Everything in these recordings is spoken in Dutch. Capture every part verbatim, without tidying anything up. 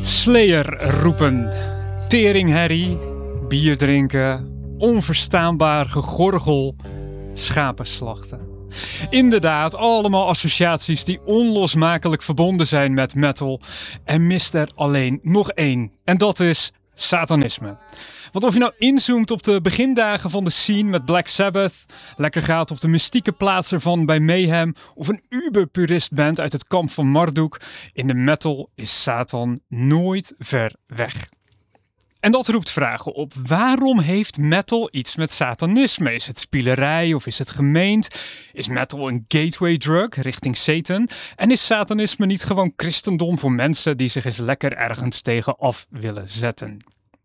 Slayer roepen, teringherrie, bier drinken, onverstaanbaar gegorgel, schapen slachten. Inderdaad, allemaal associaties die onlosmakelijk verbonden zijn met metal. En mist er alleen nog één. En dat is satanisme. Want of je nou inzoomt op de begindagen van de scene met Black Sabbath, lekker gaat op de mystieke plaats ervan bij Mayhem, of een uber-purist bent uit het kamp van Marduk, in de metal is Satan nooit ver weg. En dat roept vragen op. Waarom heeft metal iets met satanisme? Is het spielerij of is het gemeend? Is metal een gateway drug richting Satan? En is satanisme niet gewoon christendom voor mensen die zich eens lekker ergens tegen af willen zetten?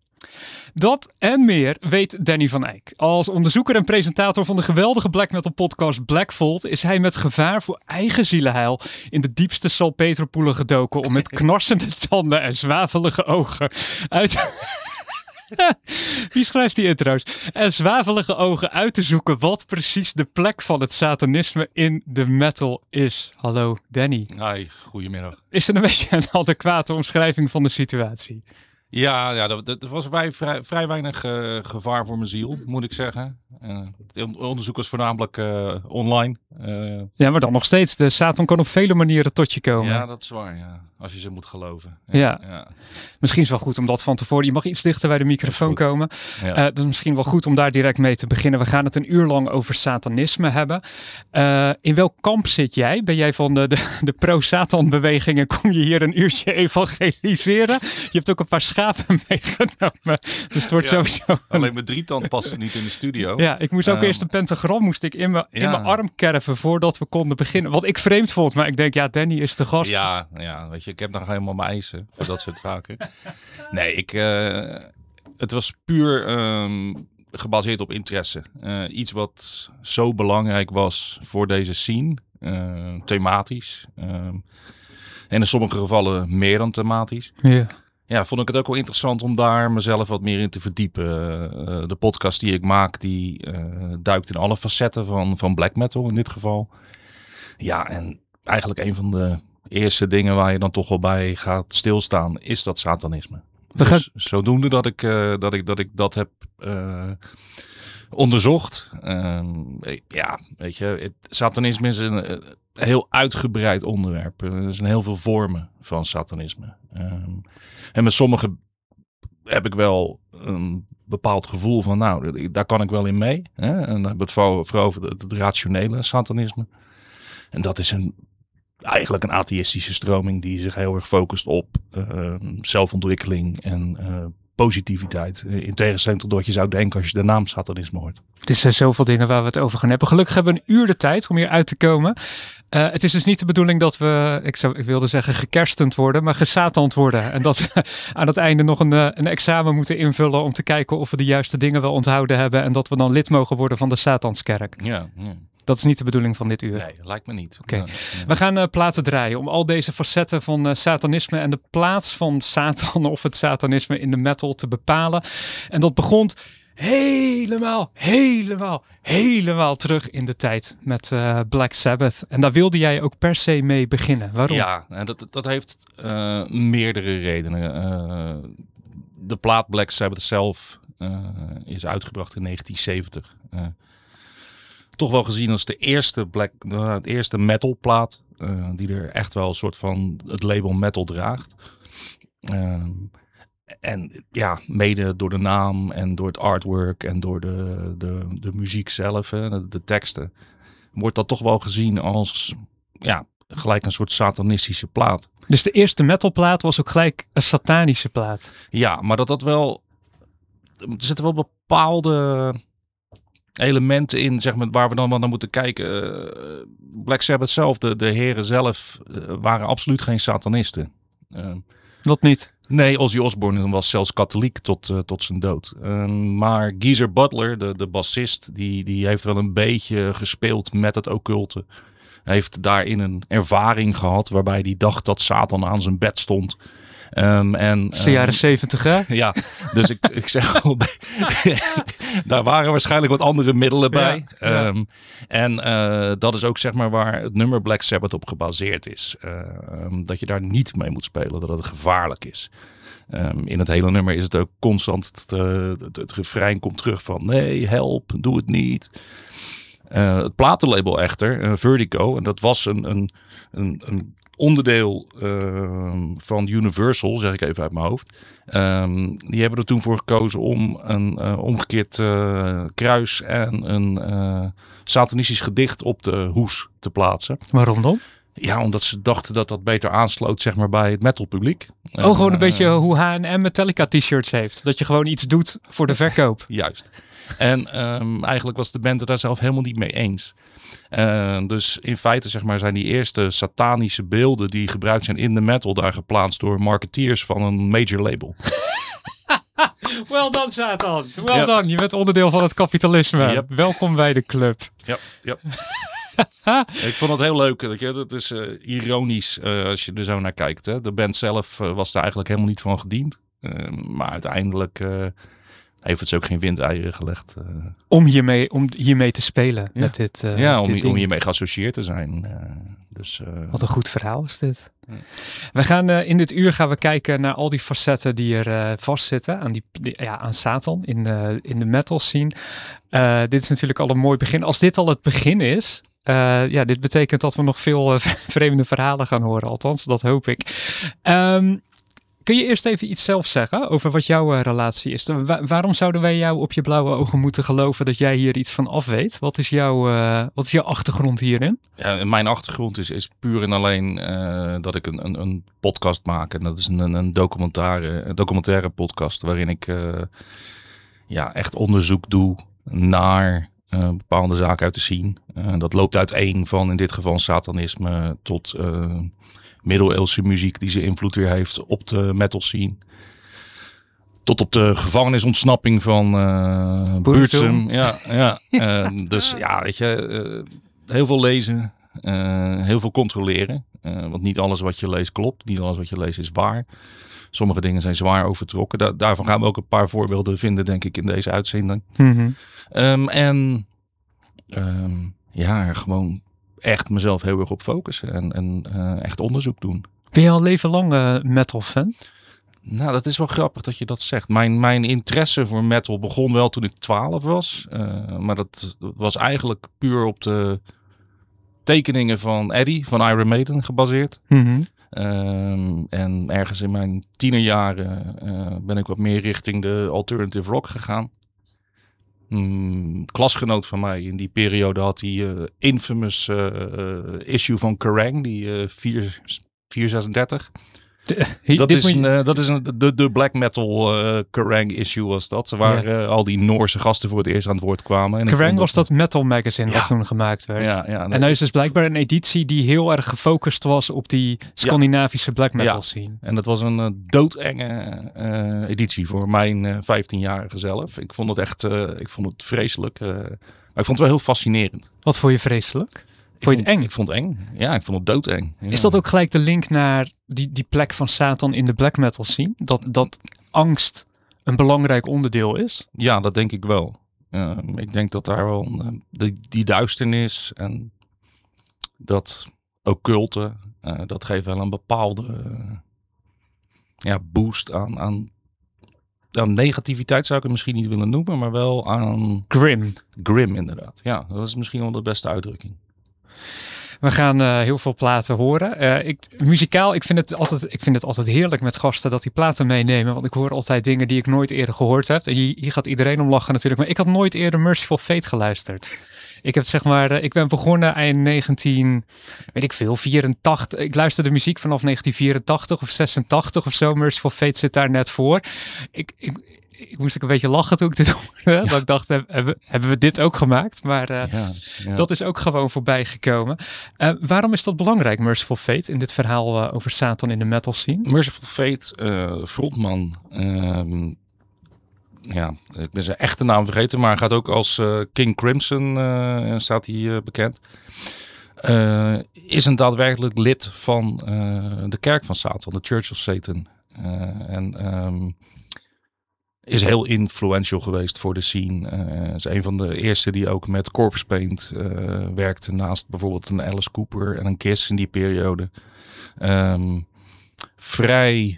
Dat en meer weet Danny van Eyck. Als onderzoeker en presentator van de geweldige black metal podcast Blackfold is hij met gevaar voor eigen zielenheil in de diepste salpeterpoelen gedoken om met knarsende tanden en zwavelige ogen uit... Wie schrijft die intro's? En zwavelige ogen uit te zoeken wat precies de plek van het satanisme in de metal is. Hallo Danny. Hi, goedemiddag. Is er een beetje een adequate omschrijving van de situatie? Ja, ja dat, dat was vrij, vrij, vrij weinig uh, gevaar voor mijn ziel, moet ik zeggen. Uh, het onderzoek was voornamelijk uh, online. Uh, ja, maar dan nog steeds. De Satan kan op vele manieren tot je komen. Ja, dat is waar, ja. Als je ze moet geloven. Ja. Ja. ja. Misschien is het wel goed om dat van tevoren... Je mag iets dichter bij de microfoon komen. Ja. Uh, dat is misschien wel goed om daar direct mee te beginnen. We gaan het een uur lang over satanisme hebben. Uh, in welk kamp zit jij? Ben jij van de, de, de pro-Satan-beweging en kom je hier een uurtje evangeliseren? Je hebt ook een paar schapen meegenomen. Dus het wordt ja, sowieso... Alleen mijn drietand paste niet in de studio. Ja, ik moest ook um, eerst een pentagram moest ik in mijn ja. arm kerven voordat we konden beginnen. Wat ik vreemd vond, maar ik denk, ja, Danny is de gast. Ja, ja, weet je. Ik heb nog helemaal mijn eisen voor dat soort zaken. Nee, ik, uh, het was puur um, gebaseerd op interesse. Uh, iets wat zo belangrijk was voor deze scene. Uh, thematisch. Uh, en in sommige gevallen meer dan thematisch. Ja. Ja, vond ik het ook wel interessant om daar mezelf wat meer in te verdiepen. Uh, de podcast die ik maak, die uh, duikt in alle facetten van, van black metal in dit geval. Ja, en eigenlijk een van de eerste dingen waar je dan toch wel bij gaat stilstaan, is dat satanisme. Dus gaan... zodoende dat ik, uh, dat ik dat ik dat heb uh, onderzocht. Uh, ja, weet je, het, satanisme is een uh, heel uitgebreid onderwerp. Er zijn heel veel vormen van satanisme. Uh, en met sommige heb ik wel een bepaald gevoel van, nou, daar kan ik wel in mee. Hè? En dan hebben we het vooral, vooral over het, het rationele satanisme. En dat is een eigenlijk een atheïstische stroming die zich heel erg focust op uh, zelfontwikkeling en uh, positiviteit. In tegenstelling tot wat je zou denken als je de naam satanisme hoort. Er zijn zoveel dingen waar we het over gaan hebben. Gelukkig hebben we een uur de tijd om hier uit te komen. Uh, het is dus niet de bedoeling dat we, ik, zou, ik wilde zeggen gekerstend worden, maar gesatand worden. En dat we aan het einde nog een, een examen moeten invullen om te kijken of we de juiste dingen wel onthouden hebben. En dat we dan lid mogen worden van de Satanskerk. Ja, ja. Dat is niet de bedoeling van dit uur. Nee, lijkt me niet. Oké, okay. ja, ja. We gaan uh, platen draaien om al deze facetten van uh, satanisme en de plaats van Satan of het satanisme in de metal te bepalen. En dat begon helemaal, helemaal, helemaal terug in de tijd met uh, Black Sabbath. En daar wilde jij ook per se mee beginnen. Waarom? Ja, dat, dat heeft uh, meerdere redenen. Uh, de plaat Black Sabbath zelf uh, is uitgebracht in negentien zeventig. Uh, toch wel gezien als de eerste black, uh, het eerste metal plaat uh, die er echt wel een soort van het label metal draagt. Uh, en ja, mede door de naam en door het artwork en door de, de, de muziek zelf, hè, de, de teksten, wordt dat toch wel gezien als ja, gelijk een soort satanistische plaat. Dus de eerste metalplaat was ook gelijk een satanische plaat? Ja, maar dat dat wel, er zitten wel bepaalde elementen in, zeg maar, waar we dan wel naar moeten kijken. Uh, Black Sabbath zelf, de, de heren zelf, uh, waren absoluut geen satanisten. Uh, Wat niet? Nee, Ozzy Osbourne was zelfs katholiek tot, uh, tot zijn dood. Uh, maar Geezer Butler, de, de bassist, die, die heeft wel een beetje gespeeld met het occulte. Hij heeft daarin een ervaring gehad waarbij hij dacht dat Satan aan zijn bed stond. Um, en, Dat is de jaren um, zeventig, hè? Ja, dus ik, ik zeg al, daar waren waarschijnlijk wat andere middelen bij. Ja, ja. Um, en uh, dat is ook zeg maar waar het nummer Black Sabbath op gebaseerd is. Uh, um, dat je daar niet mee moet spelen, dat het gevaarlijk is. Um, in het hele nummer is het ook constant, het, uh, het, het refrein komt terug van nee, help, doe het niet. Uh, het platenlabel echter, uh, Vertigo, en dat was een, een, een, een onderdeel uh, van Universal, zeg ik even uit mijn hoofd. Um, die hebben er toen voor gekozen om een uh, omgekeerd uh, kruis en een uh, satanistisch gedicht op de hoes te plaatsen. Waarom dan? Ja, omdat ze dachten dat dat beter aansloot zeg maar, bij het metal publiek. Oh, gewoon een uh, beetje hoe H en M Metallica t-shirts heeft. Dat je gewoon iets doet voor de verkoop. Juist. En um, eigenlijk was de band het daar zelf helemaal niet mee eens. Uh, dus in feite zeg maar, zijn die eerste satanische beelden die gebruikt zijn in de metal daar geplaatst door marketeers van een major label. Well done, Satan. Well Yep. done. Je bent onderdeel van het kapitalisme. Yep. Welkom bij de club. Ja, ja. Ik vond het heel leuk. Weet je? Dat is uh, ironisch uh, als je er zo naar kijkt. Hè? De band zelf uh, was daar eigenlijk helemaal niet van gediend. Uh, maar uiteindelijk uh, heeft het ze ook geen windeieren gelegd. Uh. Om hiermee, om hiermee te spelen Ja. met dit uh, Ja, om, dit om ding. hiermee geassocieerd te zijn. Uh, dus, uh, Wat een goed verhaal is dit. Ja. We gaan uh, in dit uur gaan we kijken naar al die facetten die er uh, vastzitten aan, die, die, ja, aan Satan in, uh, in de metal scene. Uh, dit is natuurlijk al een mooi begin. Als dit al het begin is, uh, ja, dit betekent dat we nog veel uh, vreemde verhalen gaan horen. Althans, dat hoop ik. Um, kun je eerst even iets zelf zeggen over wat jouw uh, relatie is? Wa- waarom zouden wij jou op je blauwe ogen moeten geloven dat jij hier iets van af weet? Wat is jouw, uh, wat is jouw achtergrond hierin? Ja, mijn achtergrond is, is puur en alleen uh, dat ik een, een, een podcast maak. En dat is een, een documentaire, een documentaire podcast waarin ik uh, ja, echt onderzoek doe naar uh, bepaalde zaken uit de scene. Uh, dat loopt uiteen van in dit geval satanisme tot uh, middeleeuwse muziek die zijn invloed weer heeft op de metal scene. Tot op de gevangenisontsnapping van uh, Buurtsum. Ja, ja. Uh, dus ja, weet je, uh, heel veel lezen, uh, heel veel controleren. Uh, want niet alles wat je leest klopt, niet alles wat je leest is waar. Sommige dingen zijn zwaar overtrokken. Da- daarvan gaan we ook een paar voorbeelden vinden, denk ik, in deze uitzending. Mm-hmm. Um, en um, ja, gewoon echt mezelf heel erg op focussen en, en uh, echt onderzoek doen. Ben je al leven lang uh, metal fan? Nou, dat is wel grappig dat je dat zegt. Mijn, mijn interesse voor metal begon wel toen ik twaalf was. Uh, maar dat was eigenlijk puur op de tekeningen van Eddie van Iron Maiden gebaseerd. Mm-hmm. Um, en ergens in mijn tienerjaren uh, ben ik wat meer richting de alternative rock gegaan. Um, klasgenoot van mij in die periode had die uh, infamous uh, uh, issue van Kerrang, die uh, vier zesendertig. De, he, Dat dit is, moet je... een, uh, dat is een, de, de black metal uh, Kerrang issue was dat. Waar Ja. uh, al die Noorse gasten voor het eerst aan het woord kwamen. En ik Kerrang vond was dat metal magazine Ja. wat toen gemaakt werd. Ja, ja, En nou is dus blijkbaar een editie die heel erg gefocust was op die Scandinavische black metal Ja. scene. En dat was een uh, doodenge uh, editie voor mijn uh, vijftienjarige zelf. Ik vond het echt uh, ik vond het vreselijk. Uh, maar ik vond het wel heel fascinerend. Wat vond je vreselijk? Ik Vond je het vond, eng? Ik vond het eng. Ja, ik vond het doodeng. Ja. Is dat ook gelijk de link naar die, die plek van Satan in de black metal scene? Dat, dat angst een belangrijk onderdeel is? Ja, dat denk ik wel. Uh, ik denk dat daar wel uh, die, die duisternis en dat occulte, uh, dat geeft wel een bepaalde uh, ja, boost aan, aan, aan negativiteit zou ik het misschien niet willen noemen, maar wel aan Grim. grim inderdaad. Ja, dat is misschien wel de beste uitdrukking. We gaan uh, heel veel platen horen. Uh, ik, muzikaal, ik vind, het altijd, ik vind het altijd heerlijk met gasten dat die platen meenemen. Want ik hoor altijd dingen die ik nooit eerder gehoord heb. En hier, hier gaat iedereen om lachen natuurlijk. Maar ik had nooit eerder Merciful Fate geluisterd. Ik heb zeg maar, uh, ik ben begonnen eind negentien, weet ik veel, vierentachtig. Ik luisterde muziek vanaf negentien vierentachtig of zesentachtig of zo. Merciful Fate zit daar net voor. Ik... ik Ik moest ik een beetje lachen toen ik dit hoorde. Ja. Dat ik dacht, hebben, hebben we dit ook gemaakt? Maar uh, ja, ja. dat is ook gewoon voorbij gekomen. Uh, waarom is dat belangrijk, Merciful Fate, in dit verhaal uh, over Satan in de metal scene? Merciful Fate, uh, frontman. Uh, ja, ik ben zijn echte naam vergeten, maar gaat ook als uh, King Crimson, uh, staat hij uh, bekend. Uh, is een daadwerkelijk lid van uh, de kerk van Satan, de Church of Satan. Uh, en um, is heel influential geweest voor de scene. Uh, is een van de eerste die ook met Corpse Paint uh, werkte. Naast bijvoorbeeld een Alice Cooper en een Kiss in die periode. Um, vrij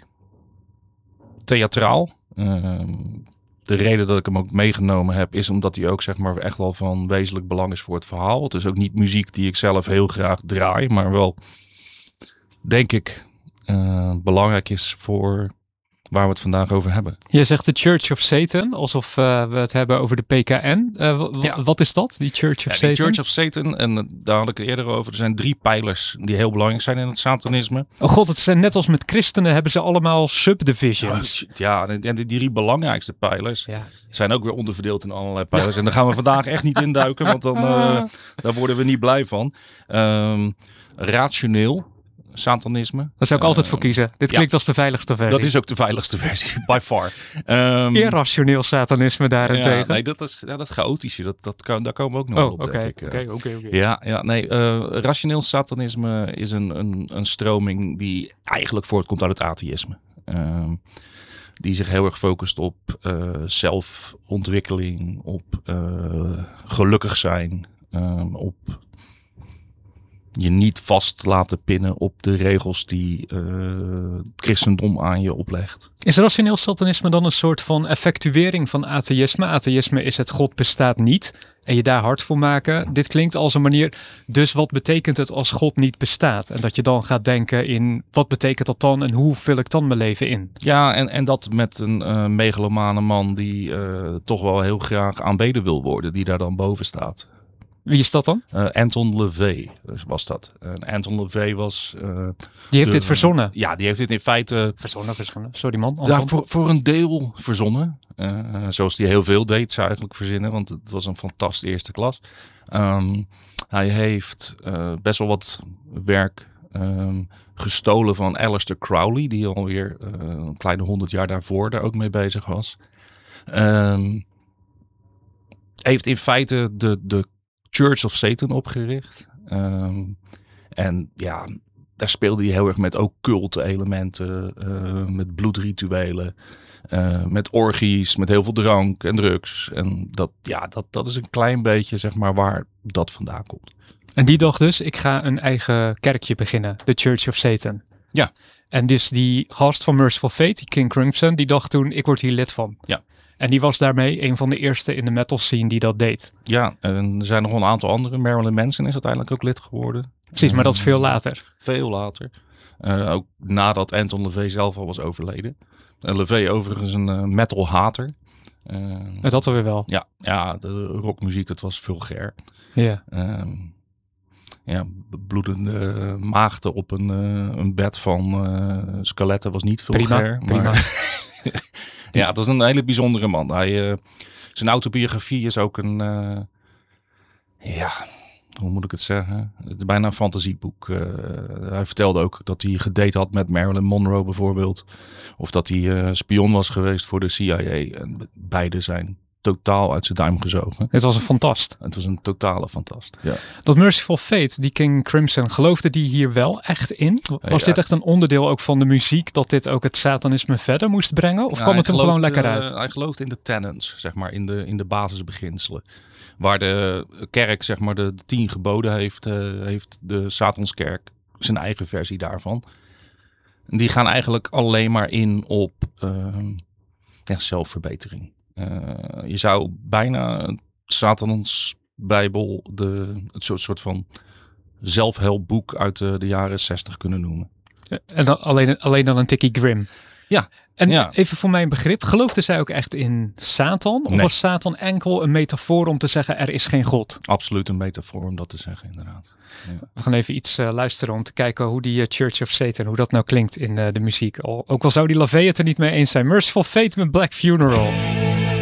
theatraal. Um, de reden dat ik hem ook meegenomen heb is omdat hij ook zeg maar echt wel van wezenlijk belang is voor het verhaal. Het is ook niet muziek die ik zelf heel graag draai, maar wel denk ik uh, belangrijk is voor waar we het vandaag over hebben. Je zegt de Church of Satan, alsof uh, we het hebben over de P K N. Uh, w- ja. Wat is dat, die Church of ja, Satan? Die Church of Satan, en daar had ik het eerder over. Er zijn drie pijlers die heel belangrijk zijn in het satanisme. Oh god, het zijn net als met christenen hebben ze allemaal subdivisions. Ja, en die, die drie belangrijkste pijlers ja. zijn ook weer onderverdeeld in allerlei pijlers. Ja. En daar gaan we vandaag echt niet induiken, want dan uh, daar worden we niet blij van. Um, rationeel. Satanisme. Daar zou ik uh, altijd voor kiezen. Dit klinkt ja, als de veiligste versie. Dat is ook de veiligste versie, by far. Um, Irrationeel satanisme daarentegen. Ja, nee, dat is ja, dat chaotische. Dat, dat kan, daar komen we ook nog oh, op. Oké, oké, oké. Ja, ja, nee. Uh, rationeel satanisme is een, een, een stroming die eigenlijk voortkomt uit het atheïsme. Uh, die zich heel erg focust op uh, zelfontwikkeling, op uh, gelukkig zijn, uh, op je niet vast laten pinnen op de regels die uh, het christendom aan je oplegt. Is rationeel satanisme dan een soort van effectuering van atheïsme? Atheïsme is het God bestaat niet en je daar hard voor maken. Dit klinkt als een manier, dus wat betekent het als God niet bestaat? En dat je dan gaat denken in, wat betekent dat dan en hoe vul ik dan mijn leven in? Ja, en, en dat met een uh, megalomane man die uh, toch wel heel graag aanbeden wil worden, die daar dan boven staat. Wie is dat dan? Uh, Anton LaVey was dat. Uh, Anton LaVey was... Uh, die heeft de, dit verzonnen? Ja, die heeft dit in feite... Verzonnen, verzonnen. Sorry man. Anton. Ja, voor, voor een deel verzonnen. Uh, zoals hij heel veel deed, zou eigenlijk verzinnen. Want het was een fantastische eerste klas. Um, hij heeft uh, best wel wat werk um, gestolen van Aleister Crowley. Die alweer uh, een kleine honderd jaar daarvoor daar ook mee bezig was. Um, heeft in feite de... de Church of Satan opgericht. Um, en ja, daar speelde hij heel erg met ook culte elementen, uh, met bloedrituelen, uh, met orgies, met heel veel drank en drugs. En dat, ja, dat, dat is een klein beetje zeg maar waar dat vandaan komt. En die dacht dus, ik ga een eigen kerkje beginnen, de Church of Satan. Ja. En dus die gast van Merciful Fate, die King Crimson, die dacht toen, ik word hier lid van. Ja. En die was daarmee een van de eerste in de metal scene die dat deed. Ja, en er zijn nog wel een aantal andere. Marilyn Manson is uiteindelijk ook lid geworden. Precies, maar dat is veel later. Veel later. Uh, ook nadat Anton LaVey zelf al was overleden. Uh, LaVey overigens een uh, metal hater. Uh, dat alweer wel. Ja, ja, de rockmuziek, het was vulgair. Ja. Um, ja, bloedende maagden op een, uh, een bed van uh, skeletten was niet vulgair. Prima, prima. Maar ja, het was een hele bijzondere man. Hij, uh, zijn autobiografie is ook een... Uh, ja, hoe moet ik het zeggen? Het is bijna een fantasieboek. Uh, hij vertelde ook dat hij gedate had met Marilyn Monroe bijvoorbeeld. Of dat hij uh, spion was geweest voor de C I A. En beide zijn totaal uit zijn duim gezogen. Het was een fantast. Het was een totale fantast. Ja. Dat Merciful Fate, die King Crimson, geloofde die hier wel echt in? Was ja. dit echt een onderdeel ook van de muziek, dat dit ook het satanisme verder moest brengen? Of ja, kwam het hem gewoon lekker uit? Uh, hij geloofde in de tenets, zeg maar, in de, in de basisbeginselen. Waar de kerk, zeg maar, de, de tien geboden heeft, uh, heeft de Satanskerk zijn eigen versie daarvan. Die gaan eigenlijk alleen maar in op uh, ja, zelfverbetering. Uh, je zou bijna Satans Bijbel de, het soort, soort van zelfhelpboek uit de, de jaren zestig kunnen noemen. En dan alleen, alleen dan een tikkie grim. Ja. En ja. even voor mijn begrip, geloofde zij ook echt in Satan? Of nee. was Satan enkel een metafoor om te zeggen er is geen God? Absoluut een metafoor om dat te zeggen, inderdaad. Ja. We gaan even iets uh, luisteren om te kijken hoe die uh, Church of Satan, hoe dat nou klinkt in uh, de muziek. Al, ook al zou die LaVey het er niet mee eens zijn. Merciful Fate met Black Funeral.